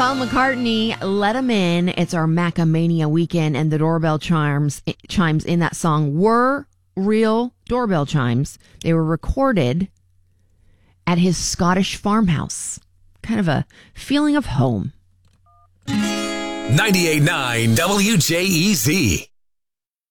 Paul McCartney, Let 'Em In. It's our Macamania weekend, and the doorbell chimes in that song were real doorbell chimes. They were recorded at his Scottish farmhouse. Kind of a feeling of home. 98.9 WJEZ.